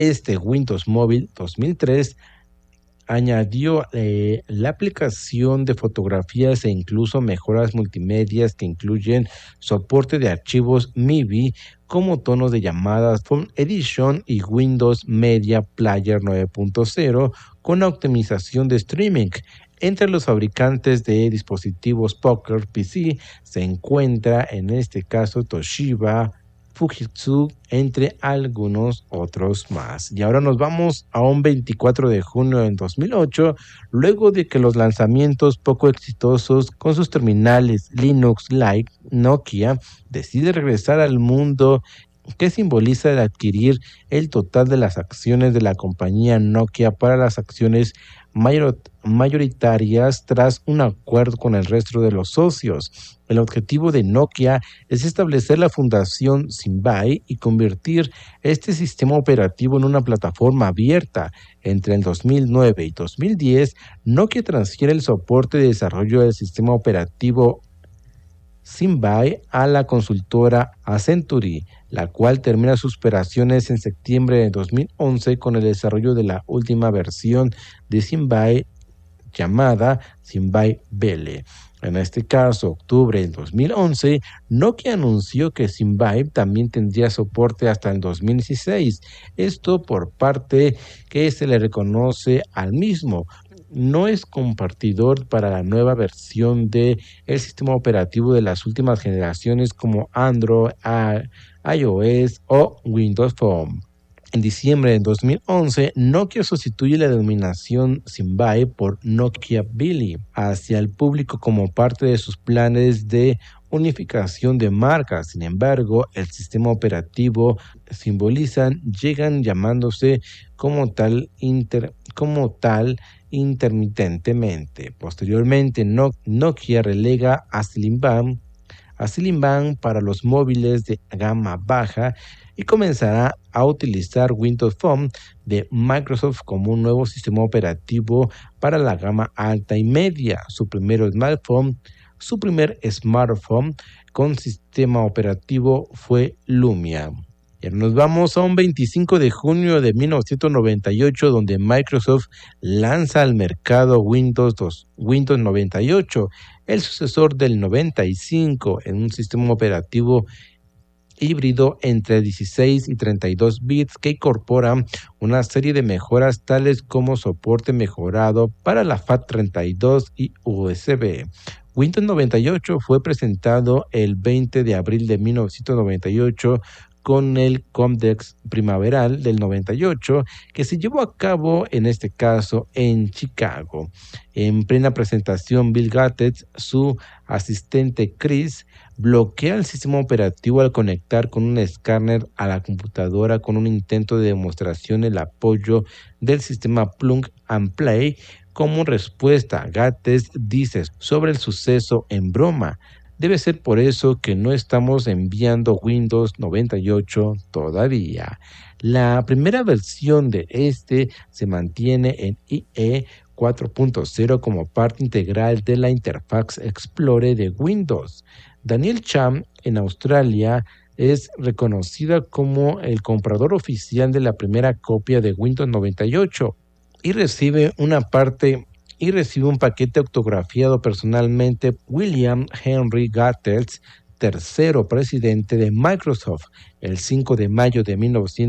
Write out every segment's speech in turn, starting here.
Este Windows Mobile 2003 añadió la aplicación de fotografías e incluso mejoras multimedias que incluyen soporte de archivos MIDI como tonos de llamadas Phone Edition y Windows Media Player 9.0 con optimización de streaming. Entre los fabricantes de dispositivos Poker PC se encuentra en este caso Toshiba, Fujitsu, entre algunos otros más. Y ahora nos vamos a un 24 de junio de 2008, luego de que los lanzamientos poco exitosos con sus terminales Linux-like, Nokia decide regresar al mundo que simboliza el adquirir el total de las acciones de la compañía Nokia para las acciones mayoritarias tras un acuerdo con el resto de los socios. El objetivo de Nokia es establecer la fundación Symbian y convertir este sistema operativo en una plataforma abierta. Entre el 2009 y 2010, Nokia transfiere el soporte de desarrollo del sistema operativo Symbian a la consultora Accenture, la cual termina sus operaciones en septiembre de 2011 con el desarrollo de la última versión de Symbian llamada Symbian Belle. En este caso, octubre del 2011, Nokia anunció que Symbian también tendría soporte hasta el 2016. Esto por parte que se le reconoce al mismo. No es compartidor para la nueva versión del sistema operativo de las últimas generaciones como Android, iOS o Windows Phone. En diciembre de 2011, Nokia sustituye la denominación Symbian por Nokia Belle hacia el público como parte de sus planes de unificación de marcas. Sin embargo, el sistema operativo llegan llamándose como tal intermitentemente. Posteriormente, Nokia relega a Symbian para los móviles de gama baja y comenzará a utilizar Windows Phone de Microsoft como un nuevo sistema operativo para la gama alta y media. Su primer smartphone con sistema operativo fue Lumia. Y nos vamos a un 25 de junio de 1998, donde Microsoft lanza al mercado Windows 98, el sucesor del 95, en un sistema operativo híbrido entre 16 y 32 bits que incorpora una serie de mejoras tales como soporte mejorado para la FAT32 y USB. Windows 98 fue presentado el 20 de abril de 1998 con el Comdex primaveral del 98, que se llevó a cabo en este caso en Chicago. En plena presentación, Bill Gates, su asistente Chris, bloquea el sistema operativo al conectar con un escáner a la computadora con un intento de demostración del apoyo del sistema Plug and Play. Como respuesta, Gates dice sobre el suceso en broma: debe ser por eso que no estamos enviando Windows 98 todavía. La primera versión de se mantiene en IE 4.0 como parte integral de la interfaz Explorer de Windows. Daniel Chan, en Australia, es reconocida como el comprador oficial de la primera copia de Windows 98 y recibe un paquete autografiado personalmente. William Henry Gates, tercero presidente de Microsoft. El 5 de mayo de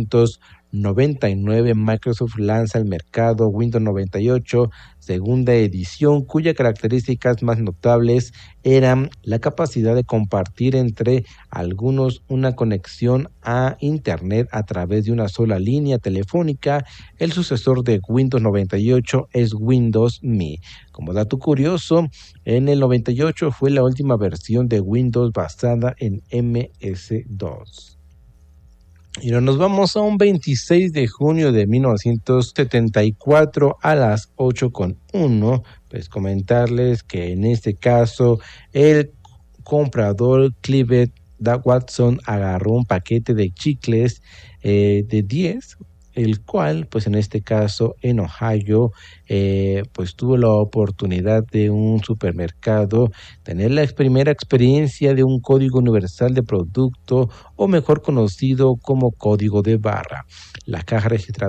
1999, Microsoft lanza al mercado Windows 98, segunda edición, cuyas características más notables eran la capacidad de compartir entre algunos una conexión a Internet a través de una sola línea telefónica. El sucesor de Windows 98 es Windows Me. Como dato curioso, en el 98 fue la última versión de Windows basada en MS-DOS. Y nos vamos a un 26 de junio de 1974 a las 8:01, pues comentarles que en este caso el comprador Clive Watson agarró un paquete de chicles de 10, el cual pues en este caso en Ohio pues tuvo la oportunidad de un supermercado tener la primera experiencia de un código universal de producto, o mejor conocido como código de barra. La caja registradora